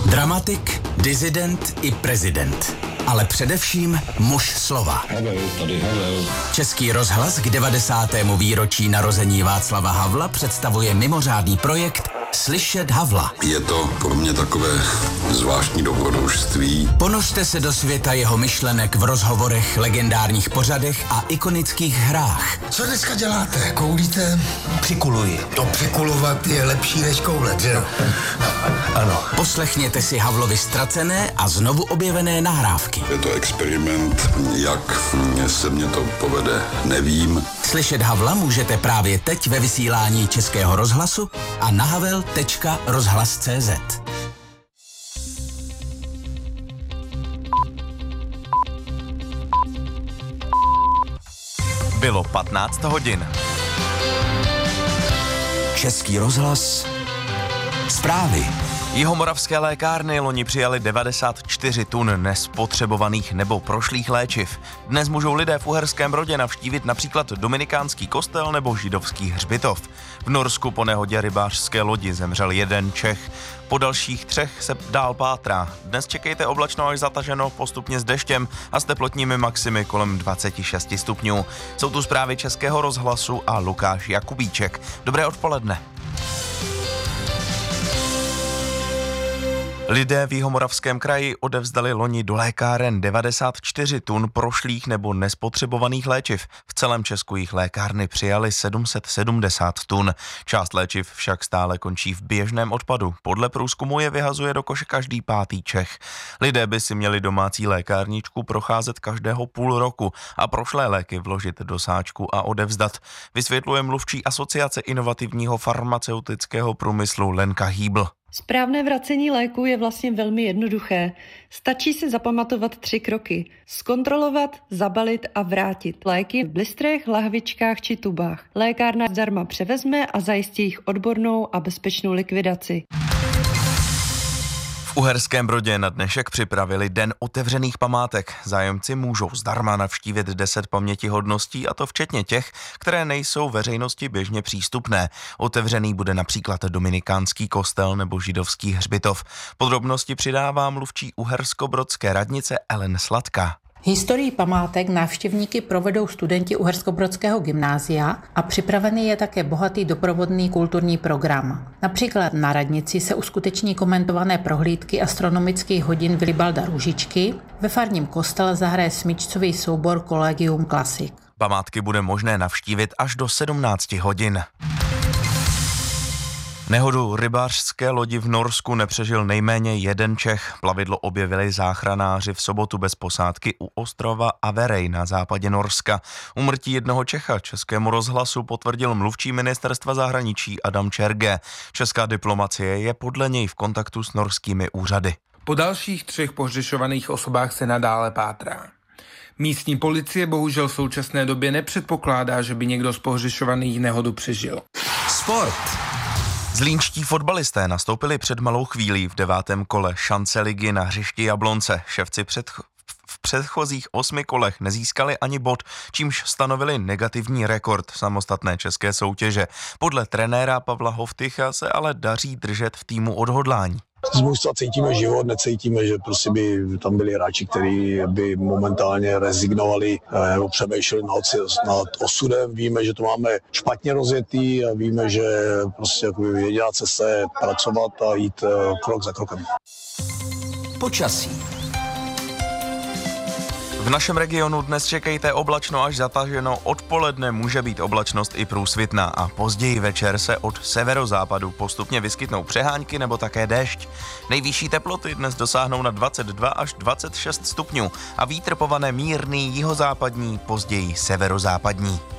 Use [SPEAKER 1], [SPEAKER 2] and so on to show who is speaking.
[SPEAKER 1] Dramatik, disident i prezident. Ale především muž slova.
[SPEAKER 2] Havel.
[SPEAKER 1] Český rozhlas k 90. výročí narození Václava Havla představuje mimořádný projekt Slyšet Havla.
[SPEAKER 2] Je to pro mě takové zvláštní dobrodružství.
[SPEAKER 1] Ponořte se do světa jeho myšlenek v rozhovorech, legendárních pořadech a ikonických hrách.
[SPEAKER 3] Co dneska děláte? Koulíte?
[SPEAKER 4] Přikuluji.
[SPEAKER 3] To přikulovat je lepší než koulet, že jo?
[SPEAKER 4] Ano.
[SPEAKER 1] Poslechněte si Havlovi ztracené a znovu objevené nahrávky.
[SPEAKER 2] Je to experiment, jak se mě to povede, nevím.
[SPEAKER 1] Slyšet Havla můžete právě teď ve vysílání Českého rozhlasu a na havel.rozhlas.cz.
[SPEAKER 5] Bylo 15 hodin.
[SPEAKER 1] Český rozhlas. Zprávy.
[SPEAKER 5] Jihomoravské lékárny loni přijali 94 tun nespotřebovaných nebo prošlých léčiv. Dnes můžou lidé v Uherském Brodě navštívit například dominikánský kostel nebo židovský hřbitov. V Norsku po nehodě rybářské lodi zemřel jeden Čech. Po dalších 3 se dál pátrá. Dnes čekejte oblačno až zataženo, postupně s deštěm a s teplotními maximy kolem 26 stupňů. Jsou tu zprávy Českého rozhlasu a Lukáš Jakubíček. Dobré odpoledne. Lidé v Jihomoravském kraji odevzdali loni do lékáren 94 tun prošlých nebo nespotřebovaných léčiv. V celém Česku jich lékárny přijali 770 tun. Část léčiv však stále končí v běžném odpadu. Podle průzkumu je vyhazuje do koše každý 5. Čech. Lidé by si měli domácí lékárničku procházet každého půl roku a prošlé léky vložit do sáčku a odevzdat. Vysvětluje mluvčí Asociace inovativního farmaceutického průmyslu Lenka Hýbl.
[SPEAKER 6] Správné vracení léků je vlastně velmi jednoduché. Stačí si zapamatovat 3 kroky. Zkontrolovat, zabalit a vrátit léky v blistrech, lahvičkách či tubách. Lékárna zdarma převezme a zajistí jejich odbornou a bezpečnou likvidaci.
[SPEAKER 5] V Uherském Brodě na dnešek připravili Den otevřených památek. Zájemci můžou zdarma navštívit 10 pamětihodností, a to včetně těch, které nejsou veřejnosti běžně přístupné. Otevřený bude například dominikánský kostel nebo židovský hřbitov. Podrobnosti přidává mluvčí Uherskobrodské radnice Ellen Sladká.
[SPEAKER 7] Historii památek návštěvníky provedou studenti Uherskobrodského gymnázia a připravený je také bohatý doprovodný kulturní program. Například na radnici se uskuteční komentované prohlídky astronomických hodin Vilibalda Růžičky, ve farním kostele zahraje smyčcový soubor Collegium Classic.
[SPEAKER 5] Památky bude možné navštívit až do 17 hodin. Nehodu rybářské lodi v Norsku nepřežil nejméně jeden Čech. Plavidlo objevili záchranáři v sobotu bez posádky u ostrova Averey na západě Norska. Úmrtí jednoho Čecha Českému rozhlasu potvrdil mluvčí ministerstva zahraničí Adam Čerge. Česká diplomacie je podle něj v kontaktu s norskými úřady.
[SPEAKER 8] Po dalších 3 pohřešovaných osobách se nadále pátrá. Místní policie bohužel v současné době nepředpokládá, že by někdo z pohřešovaných nehodu přežil.
[SPEAKER 1] Sport.
[SPEAKER 5] Zlínští fotbalisté nastoupili před malou chvílí v 9. kole šance ligy na hřišti Jablonce. Ševci v předchozích 8 kolech nezískali ani bod, čímž stanovili negativní rekord samostatné české soutěže. Podle trenéra Pavla Hovtycha se ale daří držet v týmu odhodlání.
[SPEAKER 9] Z mužstva cítíme život, necítíme, že prostě by tam byli hráči, kteří by momentálně rezignovali nebo přemýšleli nad osudem. Víme, že to máme špatně rozjetý a víme, že prostě jediná cesta je pracovat a jít krok za krokem.
[SPEAKER 1] Počasí.
[SPEAKER 5] V našem regionu dnes čekejte oblačno až zataženo, odpoledne může být oblačnost i průsvitná a později večer se od severozápadu postupně vyskytnou přehánky nebo také déšť. Nejvyšší teploty dnes dosáhnou na 22 až 26 stupňů a vítr povane mírný jihozápadní, později severozápadní.